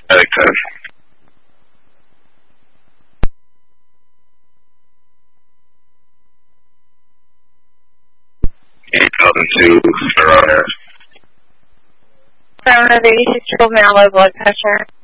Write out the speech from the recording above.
Medic 10. 8002, around there. 786 triple me on low blood pressure.